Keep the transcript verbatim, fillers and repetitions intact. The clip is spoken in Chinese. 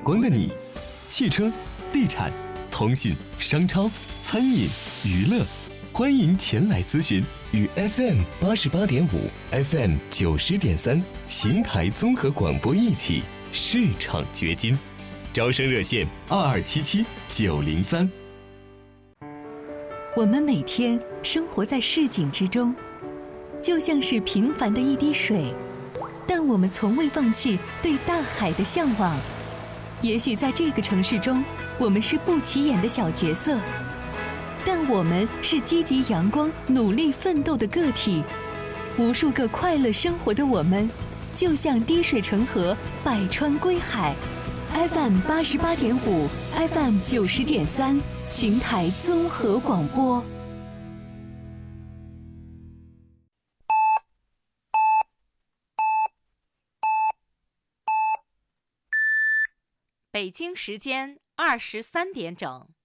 光的你。汽车、地产、通信、商超、餐饮、娱乐，欢迎前来咨询。与 F M 八十八点五、F M 九十点三邢台综合广播一起市场掘金。招生热线二二七七九零三。 我们每天生活在市井之中，就像是平凡的一滴水，但我们从未放弃对大海的向往。也许在这个城市中，我们是不起眼的小角色，但我们是积极阳光、努力奋斗的个体。无数个快乐生活的我们，就像滴水成河，百川归海。F M 八十八点五 ，F M 九十点三，邢台综合广播。 北京时间二十三点整。